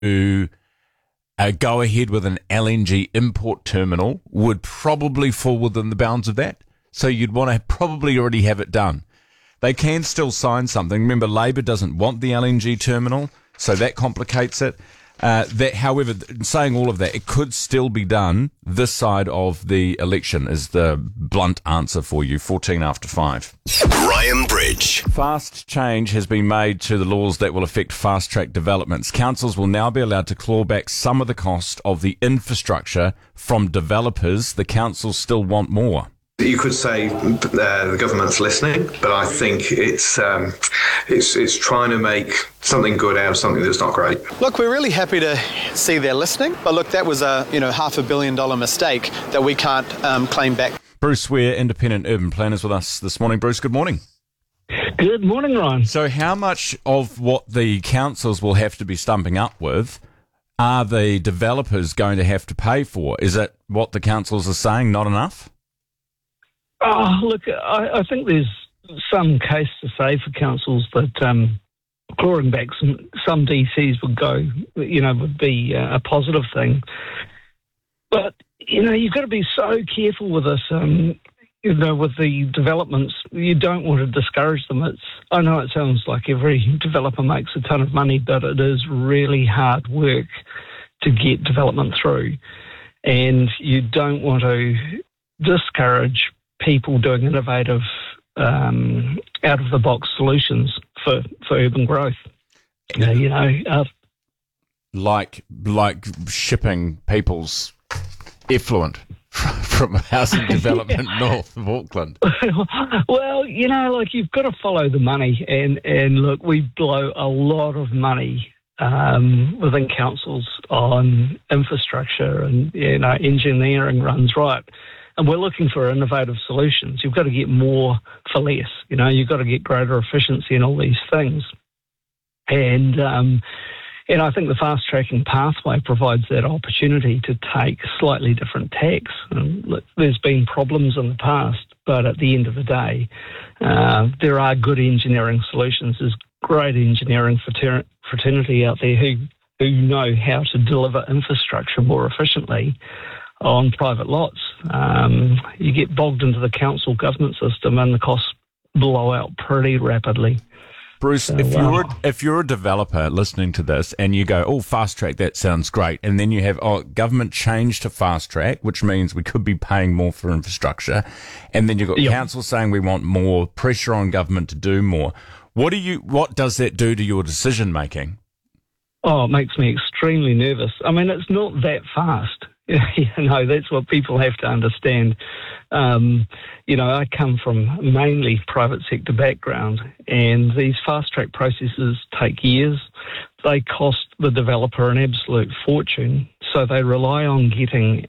to go ahead with an LNG import terminal would probably fall within the bounds of that. So you'd want to probably already have it done. They can still sign something. Remember, Labor doesn't want the LNG terminal, so that complicates it. However, saying all of that, it could still be done this side of the election is the blunt answer for you. 14 after 5. Ryan Bridge. Fast change has been made to the laws that will affect fast-track developments. Councils will now be allowed to claw back some of the cost of the infrastructure from developers. The councils still want more. You could say the government's listening, but I think it's trying to make something good out of something that's not great. Look, we're really happy to see they're listening, but look, that was a $500 million mistake that we can't claim back. Bruce Ware, independent urban planners, with us this morning. Bruce, good morning. Good morning, Ryan. So, how much of what the councils will have to be stumping up with are the developers going to have to pay for? Is it what the councils are saying, not enough? Oh, look, I think there's some case to say for councils that clawing back some DCs would be a positive thing. But, you've got to be so careful with this, with the developments. You don't want to discourage them. I know it sounds like every developer makes a ton of money, but it is really hard work to get development through. And you don't want to discourage people doing innovative, out-of-the-box solutions for urban growth. Like shipping people's effluent from housing development north of Auckland. Well, you've got to follow the money, and look, we blow a lot of money within councils on infrastructure, and engineering runs right. And we're looking for innovative solutions. You've got to get more for less. You've got to get greater efficiency in all these things. And I think the fast-tracking pathway provides that opportunity to take slightly different tacks. Look, there's been problems in the past, but at the end of the day, there are good engineering solutions. There's great engineering fraternity out there who know how to deliver infrastructure more efficiently on private lots. You get bogged into the council government system and the costs blow out pretty rapidly. Bruce, if you're a developer listening to this and you go, fast track, that sounds great, and then you have government change to fast track, which means we could be paying more for infrastructure, and then you've got council saying we want more, pressure on government to do more. What does that do to your decision making? Oh, it makes me extremely nervous. I mean, it's not that fast. That's what people have to understand. I come from mainly private sector background, and these fast-track processes take years. They cost the developer an absolute fortune, so they rely on getting,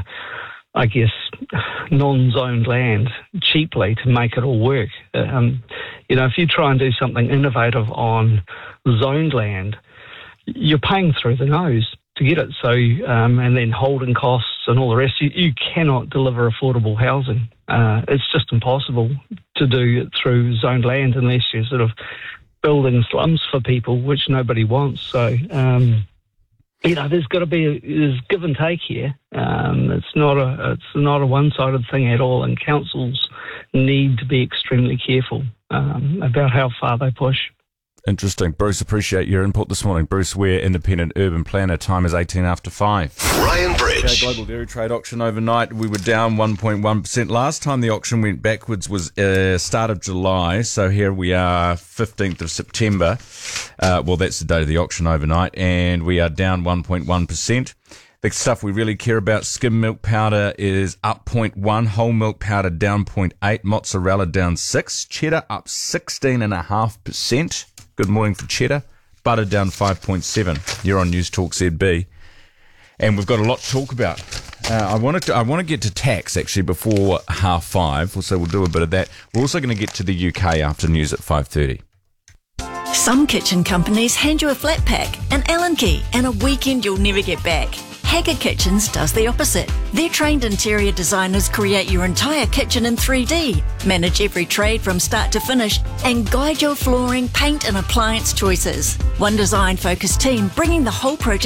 non-zoned land cheaply to make it all work. If you try and do something innovative on zoned land, you're paying through the nose to get it. So, and then holding costs and all the rest, you cannot deliver affordable housing. It's just impossible to do it through zoned land unless you're sort of building slums for people, which nobody wants. So, there's got to be there's give and take here. It's not a one-sided thing at all, and councils need to be extremely careful about how far they push. Interesting. Bruce, appreciate your input this morning. Bruce Ware, independent urban planner. Time is 18 after 5. Ryan Bridge. Global dairy trade auction overnight. We were down 1.1%. Last time the auction went backwards was start of July. So here we are, 15th of September. That's the date of the auction overnight. And we are down 1.1%. The stuff we really care about, skim milk powder is up 0.1, whole milk powder down 0.8, mozzarella down 6, cheddar up 16.5%. Good morning for cheddar. Butter down 5.7. You're on News Talk ZB. And we've got a lot to talk about. I want to get to tax, actually, before 5:30. So we'll do a bit of that. We're also going to get to the UK after news at 5:30. Some kitchen companies hand you a flat pack, an Allen key, and a weekend you'll never get back. Haggard Kitchens does the opposite. Their trained interior designers create your entire kitchen in 3D, manage every trade from start to finish, and guide your flooring, paint and appliance choices. One design-focused team bringing the whole project